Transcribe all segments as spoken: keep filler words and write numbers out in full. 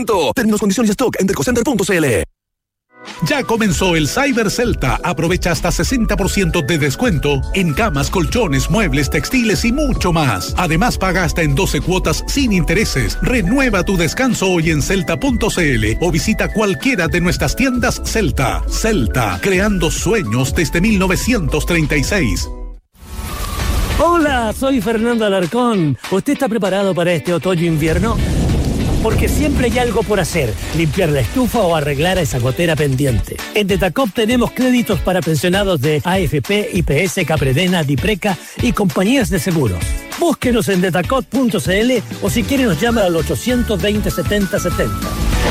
ciento. Términos, condiciones y stock en decocenter punto c l. Ya comenzó el Cyber Celta. Aprovecha hasta sesenta por ciento de descuento en camas, colchones, muebles, textiles y mucho más. Además, paga hasta en doce cuotas sin intereses. Renueva tu descanso hoy en celta punto c l o visita cualquiera de nuestras tiendas Celta. Celta, creando sueños desde mil novecientos treinta y seis. Hola, soy Fernando Alarcón. ¿Usted está preparado para este otoño-invierno? Porque siempre hay algo por hacer, limpiar la estufa o arreglar a esa gotera pendiente. En Detacop tenemos créditos para pensionados de A F P, I P S, Capredena, Dipreca y compañías de seguros. Búsquenos en detacop punto c l o si quiere nos llama al ochocientos veinte, setenta setenta.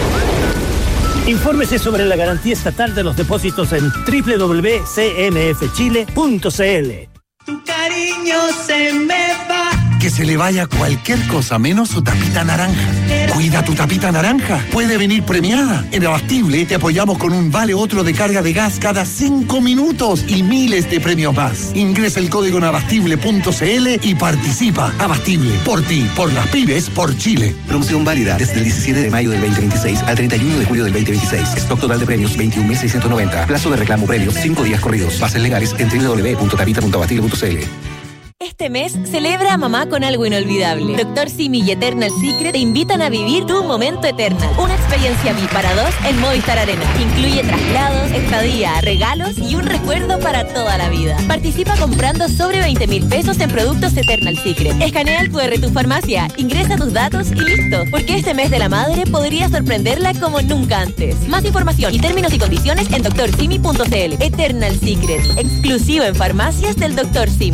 Infórmese sobre la garantía estatal de los depósitos en doble u doble u doble u punto c m f chile punto c l. Tu cariño se me va. Que se le vaya cualquier cosa menos su tapita naranja. Cuida tu tapita naranja. Puede venir premiada. En Abastible te apoyamos con un vale otro de carga de gas cada cinco minutos y miles de premios más. Ingresa el código en abastible punto c l y participa. Abastible, por ti, por las pymes, por Chile. Promoción válida desde el diecisiete de mayo del veinte veintiséis al treinta y uno de julio del veinte veintiséis. Stock total de premios veintiún mil seiscientos noventa. Plazo de reclamo premios cinco días corridos. Bases legales en doble u doble u doble u punto tapita punto abastible punto c l. Este mes, celebra a mamá con algo inolvidable. Doctor Simi y Eternal Secret te invitan a vivir tu momento Eternal. Una experiencia V I P para dos en Movistar Arena. Incluye traslados, estadía, regalos y un recuerdo para toda la vida. Participa comprando sobre veinte mil pesos en productos Eternal Secret. Escanea el cu erre de tu farmacia, ingresa tus datos y listo. Porque este mes de la madre podría sorprenderla como nunca antes. Más información y términos y condiciones en doctor simi punto c l. Eternal Secret, exclusivo en farmacias del doctor Simi.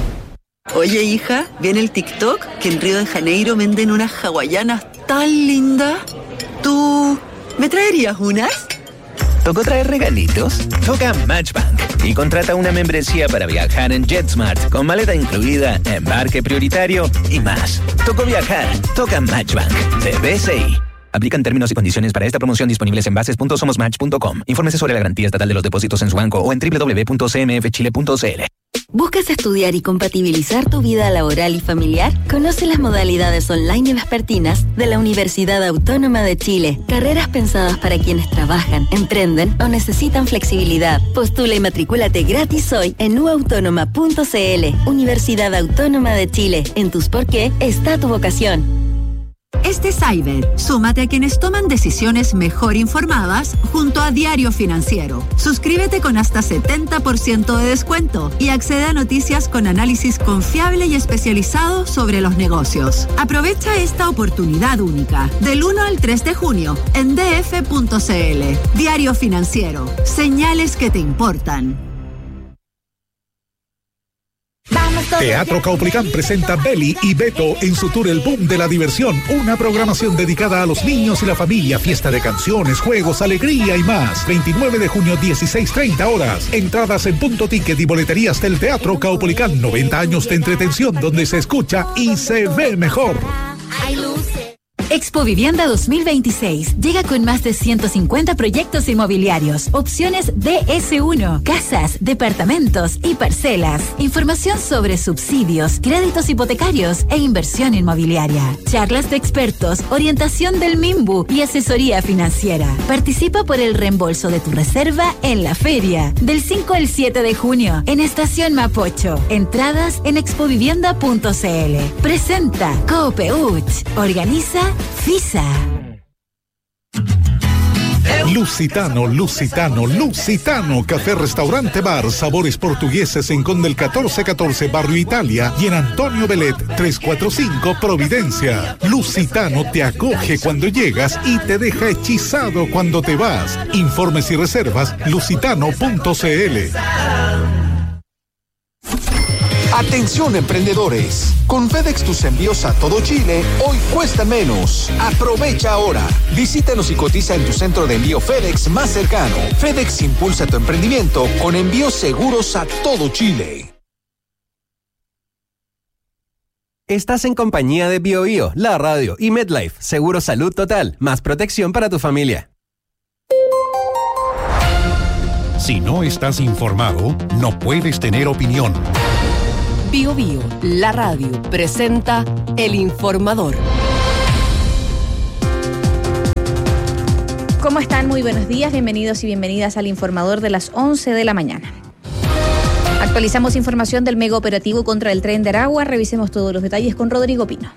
Oye, hija, ¿viene el TikTok? Que en Río de Janeiro venden unas hawaianas tan lindas. ¿Tú me traerías unas? ¿Tocó traer regalitos? Toca Matchbank y contrata una membresía para viajar en JetSmart con maleta incluida, embarque prioritario y más. Tocó viajar. Toca Matchbank de B C I. Aplican términos y condiciones para esta promoción disponibles en bases punto somos match punto com. Infórmese sobre la garantía estatal de los depósitos en su banco o en doble u doble u doble u punto c m f chile punto c l. ¿Buscas estudiar y compatibilizar tu vida laboral y familiar? Conoce las modalidades online y vespertinas de la Universidad Autónoma de Chile. Carreras pensadas para quienes trabajan, emprenden o necesitan flexibilidad. Postula y matricúlate gratis hoy en u autónoma punto c l. Universidad Autónoma de Chile. En tus por qué está tu vocación. Este Cyber, súmate a quienes toman decisiones mejor informadas junto a Diario Financiero. Suscríbete con hasta setenta por ciento de descuento y accede a noticias con análisis confiable y especializado sobre los negocios. Aprovecha esta oportunidad única del uno al tres de junio en d f punto c l. Diario Financiero, señales que te importan. Teatro Caupolicán presenta Beli y Beto en su tour El Boom de la Diversión, una programación dedicada a los niños y la familia, fiesta de canciones, juegos, alegría y más. veintinueve de junio, dieciséis treinta horas. Entradas en Punto Ticket y boleterías del Teatro Caupolicán. noventa años de entretención donde se escucha y se ve mejor. Expo Vivienda dos mil veintiséis llega con más de ciento cincuenta proyectos inmobiliarios, opciones D S uno, casas, departamentos y parcelas, información sobre subsidios, créditos hipotecarios e inversión inmobiliaria, charlas de expertos, orientación del MIMBU y asesoría financiera. Participa por el reembolso de tu reserva en la feria del cinco al siete de junio en Estación Mapocho. Entradas en expovivienda punto c l. Presenta Coopeuch. Organiza FISA. Lusitano, Lusitano, Lusitano, café, restaurante, bar, sabores portugueses en Conde el catorce catorce, Barrio Italia y en Antonio Belet trescientos cuarenta y cinco, Providencia. Lusitano te acoge cuando llegas y te deja hechizado cuando te vas. Informes y reservas, lusitano punto c l. Atención emprendedores, con FedEx tus envíos a todo Chile hoy cuestan menos. Aprovecha ahora. Visítanos y cotiza en tu centro de envío FedEx más cercano. FedEx impulsa tu emprendimiento con envíos seguros a todo Chile. Estás en compañía de BioBio, la radio y MedLife, Seguro Salud Total, más protección para tu familia. Si no estás informado, no puedes tener opinión. Bio Bio, la radio, presenta El Informador. ¿Cómo están? Muy buenos días, bienvenidos y bienvenidas al Informador de las once de la mañana. Actualizamos información del mega operativo contra el Tren de Aragua. Revisemos todos los detalles con Rodrigo Pino.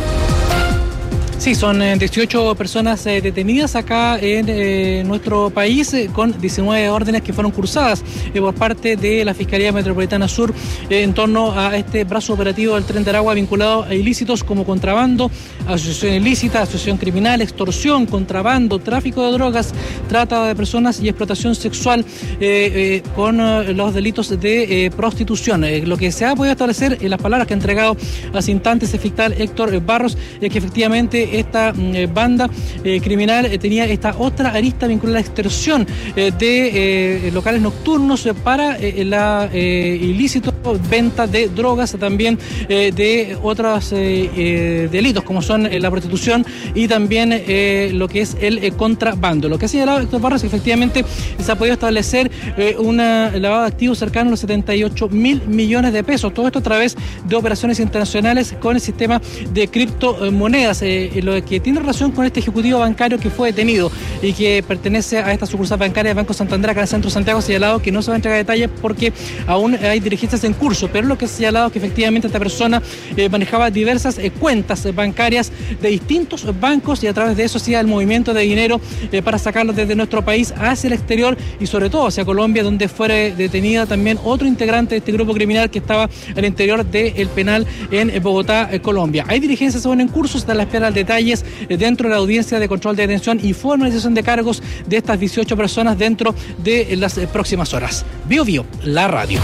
Sí, son dieciocho personas eh, detenidas acá en eh, nuestro país eh, con diecinueve órdenes que fueron cursadas eh, por parte de la Fiscalía Metropolitana Sur eh, en torno a este brazo operativo del Tren de Aragua vinculado a ilícitos como contrabando, asociación ilícita, asociación criminal, extorsión, contrabando, tráfico de drogas, trata de personas y explotación sexual eh, eh, con eh, los delitos de eh, prostitución. Eh, lo que se ha podido establecer en las palabras que ha entregado hace instantes el fiscal Héctor Barros es que efectivamente esta eh, banda eh, criminal eh, tenía esta otra arista vinculada a la extorsión eh, de eh, locales nocturnos eh, para eh, la eh, ilícito venta de drogas, también eh, de otros eh, eh, delitos como son eh, la prostitución y también eh, lo que es el eh, contrabando. Lo que ha señalado Héctor Barros es que efectivamente se ha podido establecer eh, una lavado de activos cercano a los setenta y ocho mil millones de pesos. Todo esto a través de operaciones internacionales con el sistema de criptomonedas. Eh, lo que tiene relación con este ejecutivo bancario que fue detenido y que pertenece a esta sucursal bancaria de Banco Santander acá en el centro de Santiago, ha señalado que no se va a entregar detalles porque aún hay diligencias en curso, pero lo que ha señalado es que efectivamente esta persona eh, manejaba diversas eh, cuentas bancarias de distintos bancos y a través de eso hacía el movimiento de dinero eh, para sacarlo desde nuestro país hacia el exterior y sobre todo hacia Colombia, donde fue detenida también otro integrante de este grupo criminal que estaba al interior del penal en Bogotá, eh, Colombia. Hay diligencias aún en curso, está a la espera del detalles dentro de la audiencia de control de detención y formalización de cargos de estas dieciocho personas dentro de las próximas horas. Bio Bio, la radio.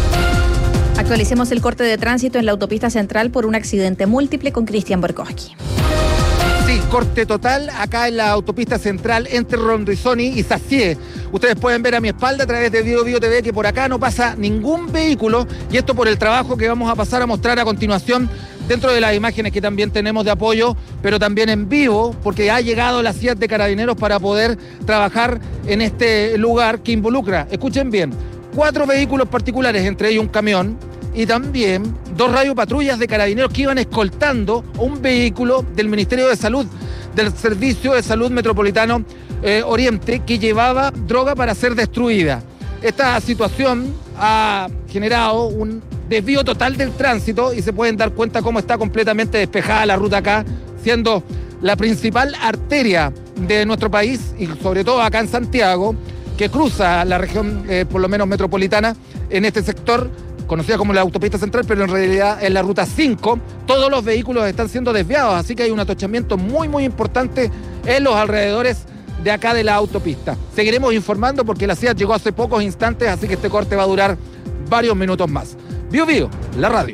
Actualicemos el corte de tránsito en la autopista central por un accidente múltiple con Cristian Borkowski. Sí, corte total acá en la autopista central entre Rondizoni y Sacié. Ustedes pueden ver a mi espalda a través de Bio Bio T V que por acá no pasa ningún vehículo y esto por el trabajo que vamos a pasar a mostrar a continuación dentro de las imágenes que también tenemos de apoyo, pero también en vivo, porque ha llegado la C I A T de Carabineros para poder trabajar en este lugar que involucra, escuchen bien, cuatro vehículos particulares, entre ellos un camión, y también dos radiopatrullas de Carabineros que iban escoltando un vehículo del Ministerio de Salud, del Servicio de Salud Metropolitano eh, Oriente, que llevaba droga para ser destruida. Esta situación ha generado un desvío total del tránsito y se pueden dar cuenta cómo está completamente despejada la ruta acá, siendo la principal arteria de nuestro país y sobre todo acá en Santiago, que cruza la región eh, por lo menos metropolitana en este sector, conocida como la autopista central, pero en realidad es la ruta cinco. Todos los vehículos están siendo desviados, así que hay un atochamiento muy muy importante en los alrededores de acá de la autopista. Seguiremos informando porque la C I A T llegó hace pocos instantes, así que este corte va a durar varios minutos más. Bio Bio, la radio.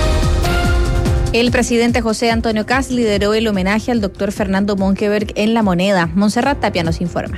El presidente José Antonio Kast lideró el homenaje al doctor Fernando Monkeberg en La Moneda. Montserrat Tapia nos informa.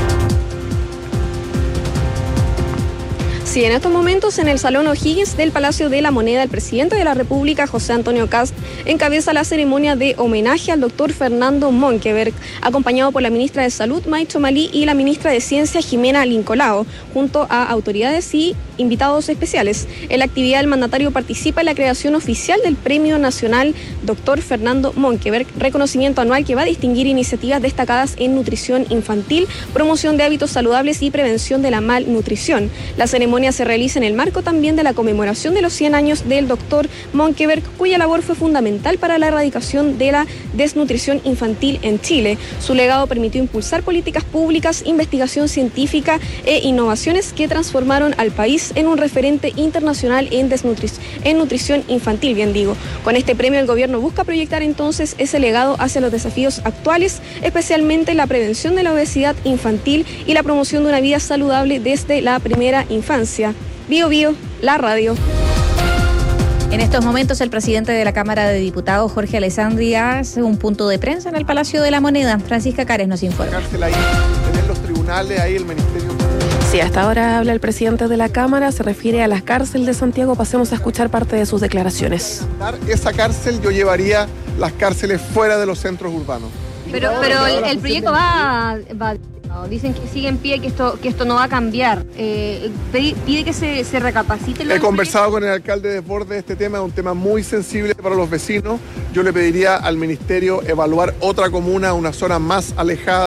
Sí, en estos momentos en el Salón O'Higgins del Palacio de la Moneda, el presidente de la República, José Antonio Kast, encabeza la ceremonia de homenaje al doctor Fernando Monkeberg, acompañado por la ministra de Salud, Maicho Malí, y la ministra de Ciencia, Jimena Lincolao, junto a autoridades y invitados especiales. En la actividad, el mandatario participa en la creación oficial del Premio Nacional doctor Fernando Monkeberg, reconocimiento anual que va a distinguir iniciativas destacadas en nutrición infantil, promoción de hábitos saludables y prevención de la malnutrición. La ceremonia se realiza en el marco también de la conmemoración de los cien años del doctor Monkeberg, cuya labor fue fundamental para la erradicación de la desnutrición infantil en Chile. Su legado permitió impulsar políticas públicas, investigación científica e innovaciones que transformaron al país en un referente internacional en, desnutri- en nutrición infantil, bien digo. Con este premio el gobierno busca proyectar entonces ese legado hacia los desafíos actuales, especialmente la prevención de la obesidad infantil y la promoción de una vida saludable desde la primera infancia. Bio Bio, la radio. En estos momentos el presidente de la Cámara de Diputados, Jorge Alessandri, hace un punto de prensa en el Palacio de la Moneda. Francisca Cares nos informa. Ahí, tener los tribunales, ahí el Ministerio. Sí, hasta ahora habla el presidente de la Cámara, se refiere a la cárcel de Santiago. Pasemos a escuchar parte de sus declaraciones. Esa cárcel yo llevaría las cárceles fuera de los centros urbanos. Pero, pero el, el proyecto va, va, dicen que sigue en pie, que esto, que esto no va a cambiar. Eh, pide que se, se recapacite. He conversado con el alcalde de Desbordes, este tema es un tema muy sensible para los vecinos. Yo le pediría al ministerio evaluar otra comuna, una zona más alejada,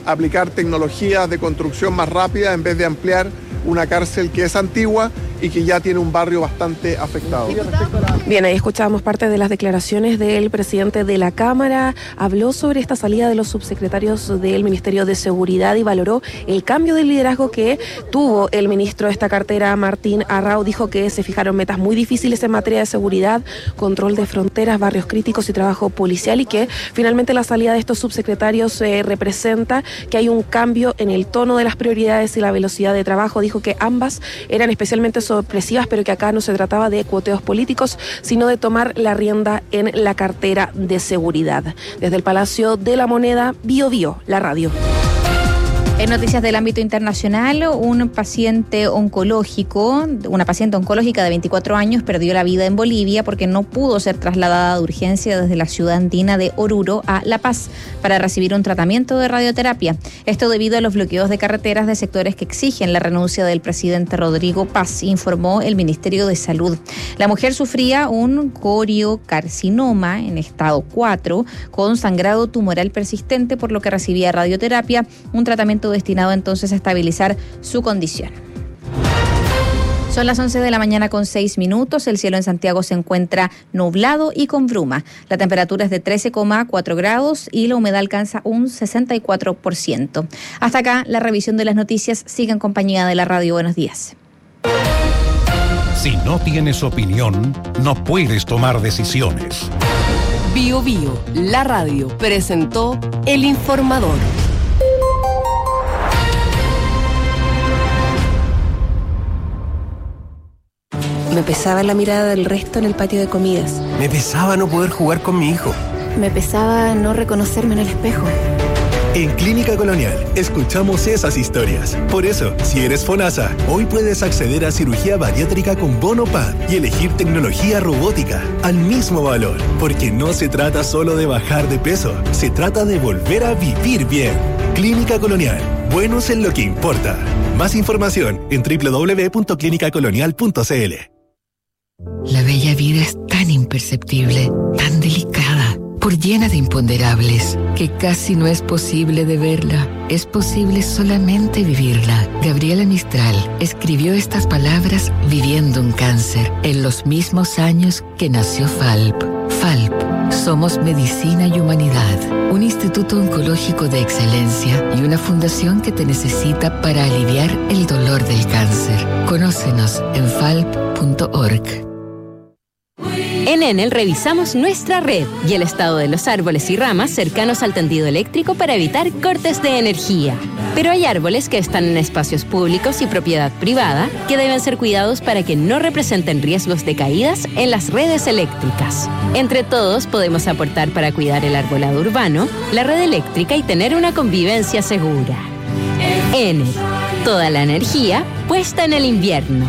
aplicar tecnologías de construcción más rápida en vez de ampliar una cárcel que es antigua y que ya tiene un barrio bastante afectado. Bien, ahí escuchábamos parte de las declaraciones del presidente de la Cámara. Habló sobre esta salida de los subsecretarios del Ministerio de Seguridad y valoró el cambio de liderazgo que tuvo el ministro de esta cartera, Martín Arrau. Dijo que se fijaron metas muy difíciles en materia de seguridad, control de fronteras, barrios críticos y trabajo policial, y que finalmente la salida de estos subsecretarios eh, representa que hay un cambio en el tono de las prioridades y la velocidad de trabajo. Dijo que ambas eran especialmente sorpresivas, pero que acá no se trataba de cuoteos políticos, sino de tomar la rienda en la cartera de seguridad. Desde el Palacio de la Moneda, Bio Bio, la radio. En noticias del ámbito internacional, un paciente oncológico, una paciente oncológica de veinticuatro años perdió la vida en Bolivia porque no pudo ser trasladada de urgencia desde la ciudad andina de Oruro a La Paz para recibir un tratamiento de radioterapia. Esto debido a los bloqueos de carreteras de sectores que exigen la renuncia del presidente Rodrigo Paz, informó el Ministerio de Salud. La mujer sufría un coriocarcinoma en estado cuatro con sangrado tumoral persistente, por lo que recibía radioterapia, un tratamiento destinado entonces a estabilizar su condición. Son las once de la mañana con seis minutos. El cielo en Santiago se encuentra nublado y con bruma. La temperatura es de trece coma cuatro grados y la humedad alcanza un sesenta y cuatro por ciento. Hasta acá la revisión de las noticias. Siga en compañía de la radio. Buenos días. Si no tienes opinión, no puedes tomar decisiones. Bio Bio, la radio, presentó El Informador. Me pesaba la mirada del resto en el patio de comidas. Me pesaba no poder jugar con mi hijo. Me pesaba no reconocerme en el espejo. En Clínica Colonial escuchamos esas historias. Por eso, si eres FONASA, hoy puedes acceder a cirugía bariátrica con bono P A D y elegir tecnología robótica al mismo valor. Porque no se trata solo de bajar de peso, se trata de volver a vivir bien. Clínica Colonial, buenos en lo que importa. Más información en doble u doble u doble u punto clínica colonial punto c l. La bella vida es tan imperceptible, tan delicada, por llena de imponderables, que casi no es posible de verla. Es posible solamente vivirla. Gabriela Mistral escribió estas palabras viviendo un cáncer en los mismos años que nació F A L P. F A L P, somos medicina y humanidad, un instituto oncológico de excelencia y una fundación que te necesita para aliviar el dolor del cáncer. Conócenos en falp punto org. En Enel revisamos nuestra red y el estado de los árboles y ramas cercanos al tendido eléctrico para evitar cortes de energía. Pero hay árboles que están en espacios públicos y propiedad privada que deben ser cuidados para que no representen riesgos de caídas en las redes eléctricas. Entre todos podemos aportar para cuidar el arbolado urbano, la red eléctrica y tener una convivencia segura. Enel, toda la energía puesta en el invierno.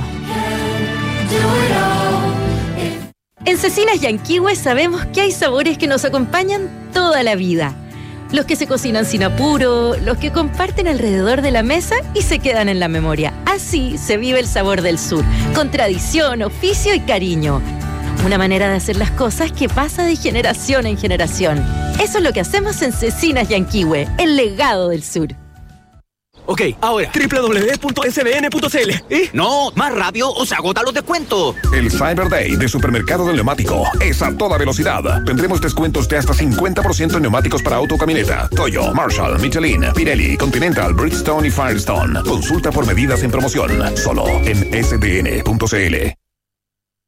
En Cecinas Yanquihue sabemos que hay sabores que nos acompañan toda la vida. Los que se cocinan sin apuro, los que comparten alrededor de la mesa y se quedan en la memoria. Así se vive el sabor del sur, con tradición, oficio y cariño. Una manera de hacer las cosas que pasa de generación en generación. Eso es lo que hacemos en Cecinas Yanquihue, el legado del sur. Ok, ahora, doble u doble u doble u punto s b n punto c l. ¿Eh? No, más rápido o se agotan los descuentos. El Cyber Day de Supermercado del Neumático es a toda velocidad. Tendremos descuentos de hasta cincuenta por ciento en neumáticos para auto, camioneta, Toyo, Marshall, Michelin, Pirelli, Continental, Bridgestone y Firestone. Consulta por medidas en promoción, solo en s d n punto c l.